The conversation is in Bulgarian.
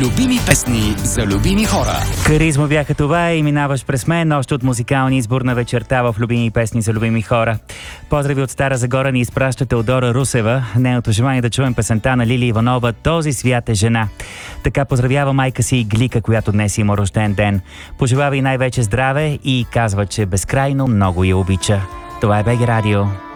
Любими песни за любими хора. Каризма бяха това и минаваш през мен. Още от музикалния избор на вечерта в любими песни за любими хора. Поздрави от Стара Загора ни изпраща Теодора Русева. Нейното желание да чуем песента на Лили Иванова "Този свят е жена". Така поздравява майка си Глика, която днес има рожден ден. Пожелава и най-вече здраве и казва, че безкрайно много я обича. Това е БГ Радио.